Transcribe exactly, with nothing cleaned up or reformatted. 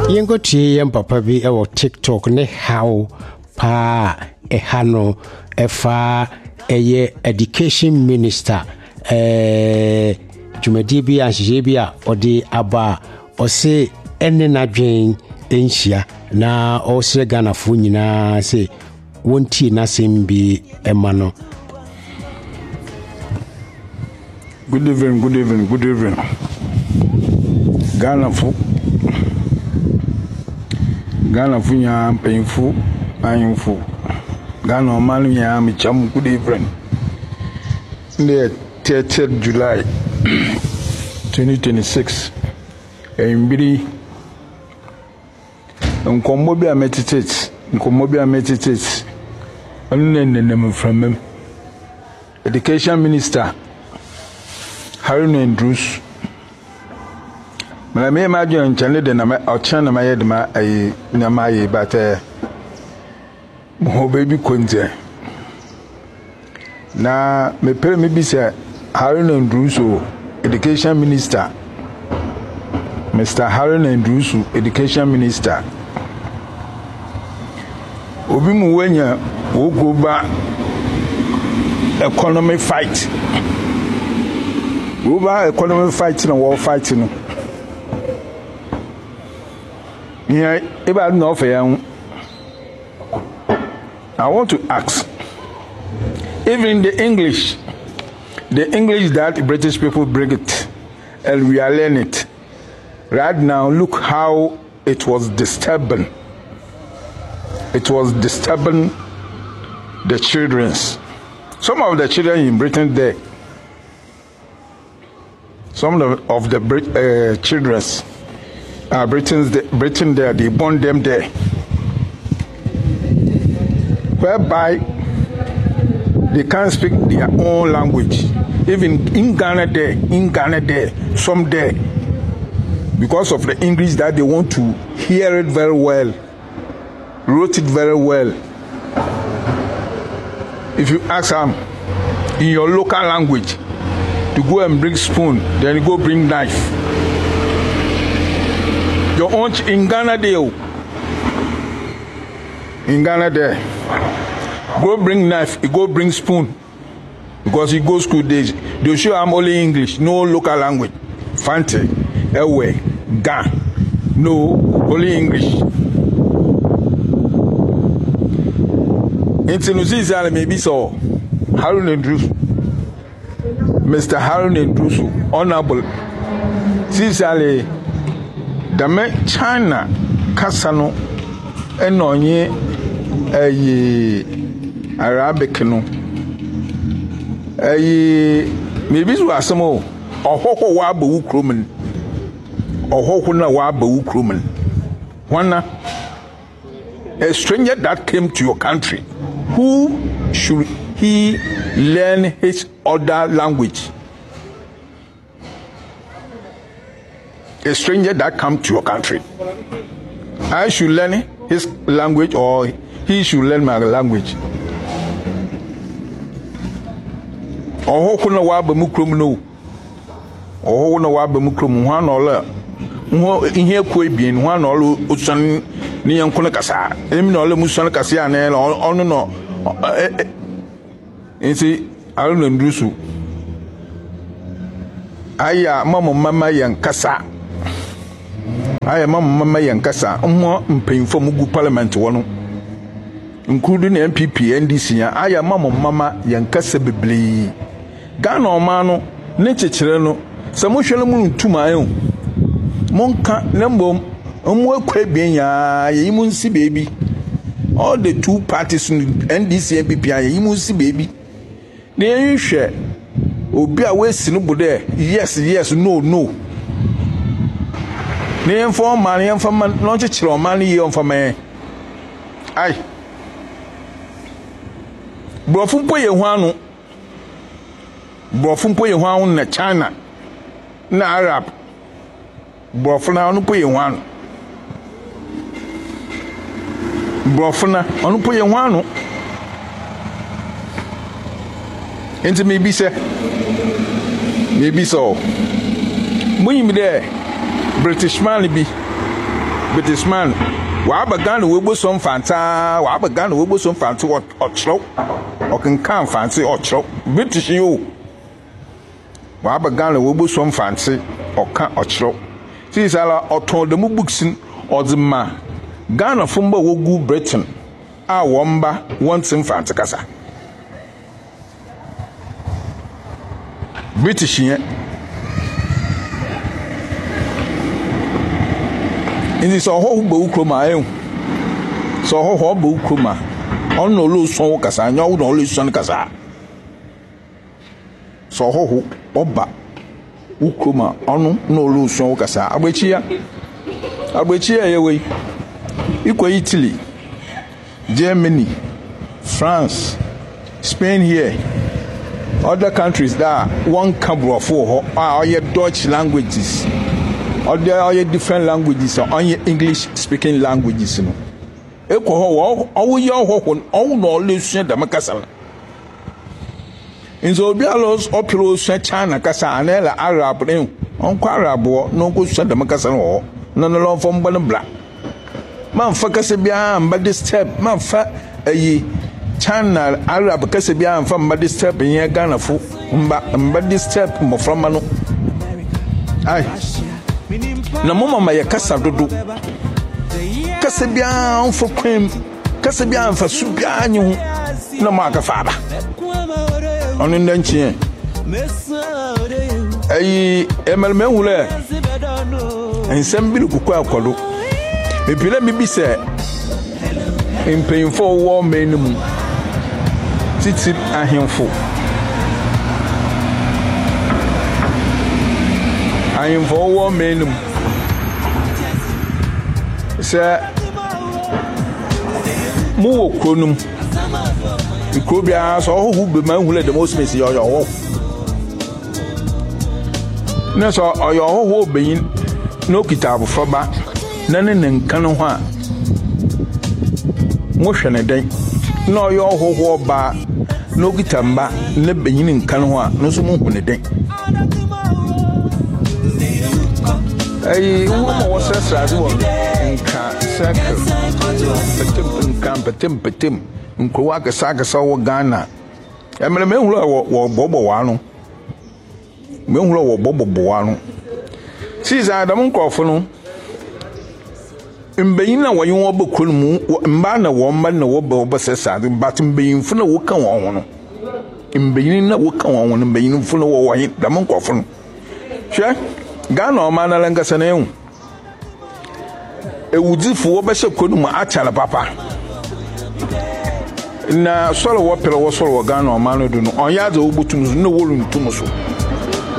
Yengo tie yem papa bi e wo TikTok ne how pa e hano e fa eye education minister eh jumadi bi anhye bi a odi aba o se enne na dwen enhia na o se Ghana fo nyina se wonti na sembi emano. Good evening, good evening, good evening. Ghana fo Ghana fo nya painful painful Ghana omanu nya mi cham good evening. The thirtieth July twenty twenty-six embiri nkombo bi ametitate nkombo bi ametitate onenennem from him education minister Haruna Andrews. But I may imagine Channel de Nama or Channel Mayedma a Namaye, but a baby Quinty. Now, me pay me be say Haruna Andrews, education minister. Mister Haruna Andrews, education minister. Obi Muwenya will go back economic fight. Over economic fighting and war fighting. Yeah, if I know for you, I want to ask. Even the English, the English that British people bring it, and we are learning it. Right now, look how it was disturbing. It was disturbing the children. Some of the children in Britain there. Some of the, of the uh, children are Britain's de, Britain there, they born them there. Whereby they can't speak their own language. Even in Ghana there, in Ghana there, some there. Because of the English that they want to hear it very well, wrote it very well. If you ask them in your local language, to go and bring spoon, then you go bring knife. Your own in Ghana there, in Ghana there, go bring knife, you go bring spoon, because you go school days. They show I'm only English, no local language. Fante, Ewe, Ga, no only English. It's in Uzizale maybe so. Haruna Andrews. Mister Haruna Andrews, honorable. Sincerely, the China Kasano enonye eh Arabic no. Eh maybe so asemo ohoko wa abu kromen. Ohoko na wa abu kromen. Wana a stranger that came to your country, who should he learn his other language? A stranger that come to your country, I should learn his language or he should learn my language. Oh, kuna wabe mukrum no. Oh, kuna wabe mukrum one or in here kwe bien one or usan ni yankuna kasa. Emi no le musan kasia ne on no. Insi Haruna Andrews aya mama mama yankasa aya mama mama yankasa mo mpemfo mugu parliament wono including M P P N D C ya aya mama mama yankasa beble Ghana omano ne chechire no se mo hwele mu ntuma ayo monka nembom omo akwa bien ya yimu nsi baby all the two parties N D C M P P ya yimu nsi baby. Then you share. Obi a we sinu bude. Yes, yes, no, no. Then for money and for man, not chiro money on for me. Aye. Brofumpo ye hwanu. Brofumpo ye hwanu na China. Na Arab. Brofuna onu po ye hwanu. Brofuna onu po ye hwanu. Into maybe say, maybe so. When you there, British man be British man waba Ghana we bo so mfanta waba Ghana we bo so mfanta ochro okenkan fancy ochro British you waba Ghana we bo so mfanta oka ochro see sala oton de mu books ozima Ghana fumba wogu Britain a womba wants mfanta kasa British here in so ho bo kroma e so ho ho bo kroma on no lo so kasa nya wo no lo so kasa so ho ho oba wo kroma on no lo so kasa agbechia agbechia ye we iko Italy Germany France Spain here other countries that one cabro for all your Dutch languages or there are different languages or only English speaking languages no e ko ho o yo ho ho o no le sua da makasa inzo bi alos opero sua China kasa anela Arab ne on kwa Arab no ko sua da makasa no no no lo fo mbana bla man fa kasa bia amba this step man fa ayi China Arab kasa bia amba mba this step yen Ghana fo mba mba this step mo from no ai na mama ma yakasa dodo kasa bia onfo kwem kasa bia anfa su bia anyi ho na ma ka faaba onu ndanchi ai emelme hule ensem bi ku kwa akodo epile mi bi se empayinfo wo menum titi ahemfo ahemfo wo menum se mu wo kronum ikrobia so ho hu be man hule de most mesi yo yo na so oyo ho ho beyin no kitabu foba na ne nkan ho a mo hwene den na oyo ho ho ba no kitamba ne beyin nkan ho a no so mo hu ne den ai wo mo wasasa zo nka circle petem nka petem petem nko wa ka saka sawo Ghana emere me huro wo bobo wa no me huro wo bobo wa no siza adam nkofo no mbeyin na wayin wo bekun mu mba na wo mba na wo be obasesa but mbeyin fu na wo kan wo ho no mbeyin na wo kan wo ho no mbeyin fu na wo wayin dam nkofo no hwe Ghana o ma na langasa na hu ewudifu wo be se konu mu achala papa na solo wo pele wo solo wo Ghana o ma no do no on ya za obutu no wo runtu so